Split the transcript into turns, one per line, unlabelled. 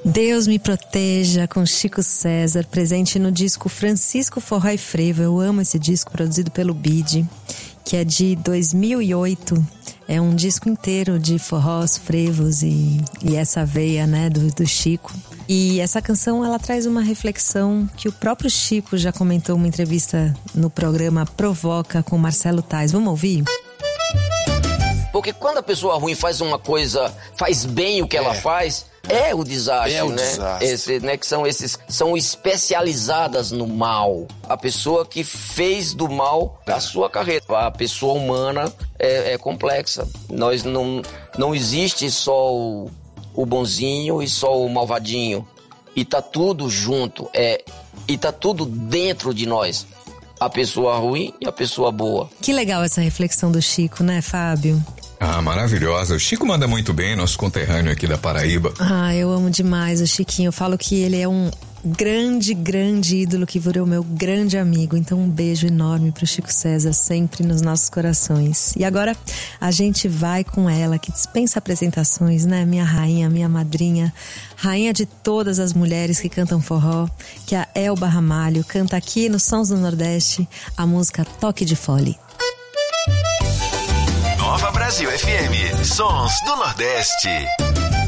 Deus Me Proteja, com Chico César, presente no disco Francisco Forró e Frevo. Eu amo esse disco, produzido pelo Bid, que é de 2008. É um disco inteiro de forrós, frevos e essa veia, né, do Chico. E essa canção, ela traz uma reflexão que o próprio Chico já comentou em uma entrevista no programa Provoca com Marcelo Tais. Vamos ouvir?
Porque quando a pessoa ruim faz uma coisa, faz bem o que ela faz, é o desastre,
é o
né?
Desastre.
Que são especializadas no mal. A pessoa que fez do mal a sua carreira. A pessoa humana é complexa. Não existe só o bonzinho e só o malvadinho. E tá tudo junto. E tá tudo dentro de nós. A pessoa ruim e a pessoa boa.
Que legal essa reflexão do Chico, né, Fábio?
Ah, maravilhosa. O Chico manda muito bem, nosso conterrâneo aqui da Paraíba.
Ah, eu amo demais o Chiquinho. Eu falo que ele é um grande, grande ídolo que virou meu grande amigo. Então um beijo enorme pro Chico César, sempre nos nossos corações. E agora a gente vai com ela, que dispensa apresentações, né? Minha rainha, minha madrinha, rainha de todas as mulheres que cantam forró, que é a Elba Ramalho, canta aqui nos Sons do Nordeste a música Toque de Fole.
Nova Brasil FM, Sons do Nordeste.